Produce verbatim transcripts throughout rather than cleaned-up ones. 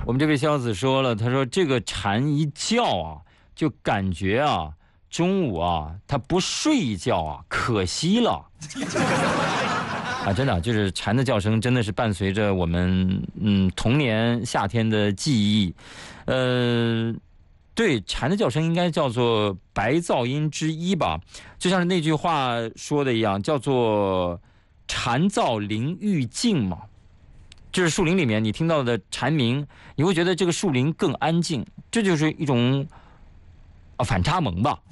我们这位小子说了，他说这个蝉一叫啊，就感觉啊，中午啊，他不睡一觉啊，可惜了。啊，真的就是蝉的叫声，真的是伴随着我们嗯童年夏天的记忆。呃，对，蝉的叫声应该叫做白噪音之一吧，就像是那句话说的一样，叫做蝉噪林愈静嘛。就是树林里面你听到的蝉鸣，你会觉得这个树林更安静，这就是一种啊反差萌吧。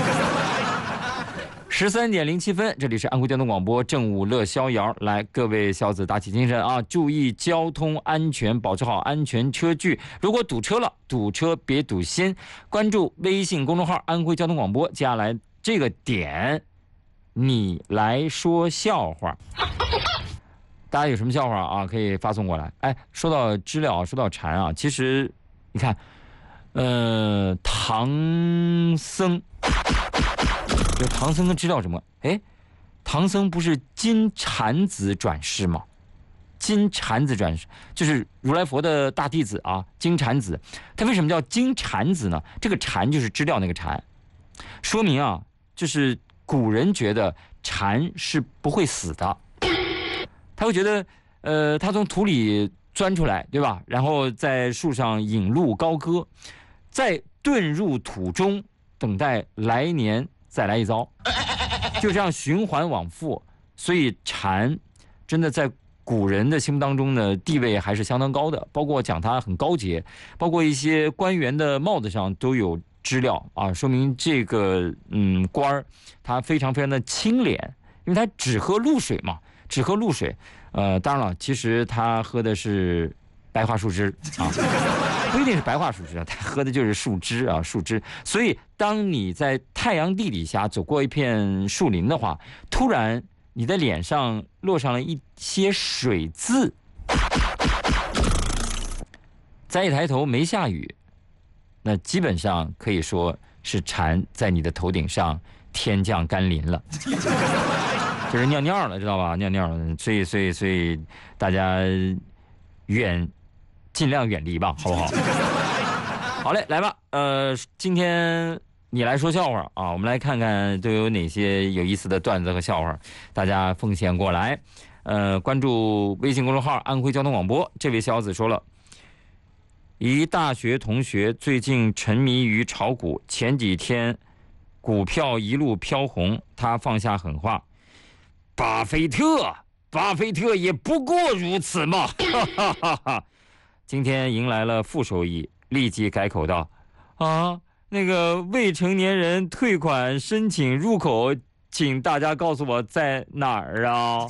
十三点零七分，这里是安徽交通广播正午乐逍遥。来，各位小子打起精神啊，注意交通安全，保持好安全车距。如果堵车了，堵车别堵心。关注微信公众号安徽交通广播，接下来这个点你来说笑话。大家有什么笑话啊，可以发送过来。哎，说到知了，说到蝉啊，其实你看呃唐僧，这唐僧跟知了什么？哎，唐僧不是金蝉子转世吗？金蝉子转世就是如来佛的大弟子啊，金蝉子。他为什么叫金蝉子呢？这个蝉就是知了那个蝉，说明啊，就是古人觉得蝉是不会死的。他会觉得，呃，他从土里钻出来，对吧？然后在树上引鹿高歌，再遁入土中，等待来年再来一遭，就这样循环往复。所以蝉真的在古人的心目当中呢，地位还是相当高的，包括讲它很高洁，包括一些官员的帽子上都有知了啊，说明这个嗯官儿他非常非常的清廉，因为他只喝露水嘛。只喝露水，呃，当然了，其实他喝的是白桦树枝啊，不一定是白桦树枝啊，他喝的就是树枝啊，树枝。所以，当你在太阳地底下走过一片树林的话，突然你的脸上落上了一些水渍，再一抬头没下雨，那基本上可以说是蝉在你的头顶上天降甘霖了。就是尿尿了，知道吧？尿尿了，所以所以所以大家远尽量远离吧，好不好？好嘞，来吧。呃，今天你来说笑话啊，我们来看看都有哪些有意思的段子和笑话，大家奉献过来。呃，关注微信公众号安徽交通广播。这位小子说了，一大学同学最近沉迷于炒股，前几天股票一路飘红，他放下狠话。巴菲特，巴菲特也不过如此嘛！哈哈哈哈。今天迎来了负收益，立即改口道：“啊，那个未成年人退款申请入口，请大家告诉我在哪儿啊？”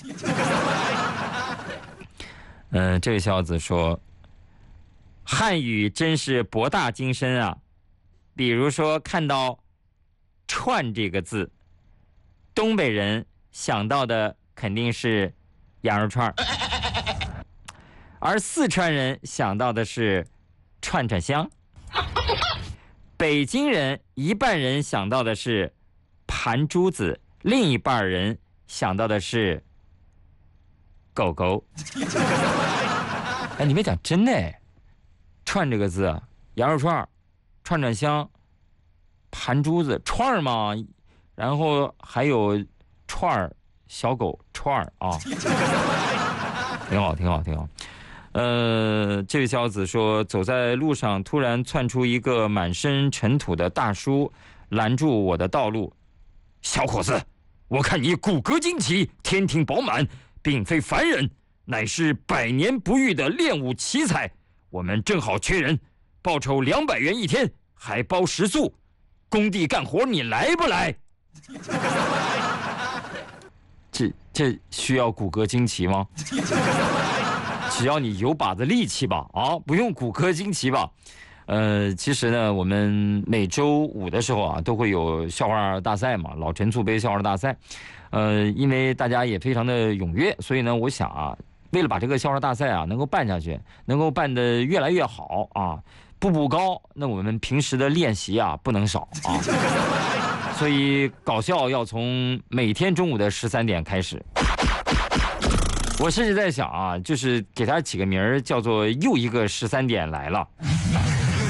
嗯、呃，这位小子说：“汉语真是博大精深啊！比如说看到‘串’这个字，东北人。”想到的肯定是羊肉串，而四川人想到的是串串香，北京人一半人想到的是盘珠子，另一半人想到的是狗狗。哎，你别讲真的哎，串这个字，羊肉串、串串香、盘珠子串嘛，然后还有。串儿小狗串儿啊，挺好，挺好，挺好。呃，这位小子说，走在路上，突然窜出一个满身尘土的大叔，拦住我的道路。小伙子，我看你骨骼惊奇，天庭饱满，并非凡人，乃是百年不遇的练武奇才。我们正好缺人，报酬两百元一天，还包食宿。工地干活，你来不来？这这需要骨骼惊奇吗？只要你有把子力气吧，啊，不用骨骼惊奇吧。呃，其实呢，我们每周五的时候啊，都会有笑话大赛嘛，老陈醋杯笑话大赛。呃，因为大家也非常的踊跃，所以呢，我想啊，为了把这个笑话大赛啊能够办下去，能够办得越来越好啊，步步高，那我们平时的练习啊不能少啊。所以搞笑要从每天中午的十三点开始。 我甚至在想啊，就是给他起个名儿，叫做又一个十三点来了。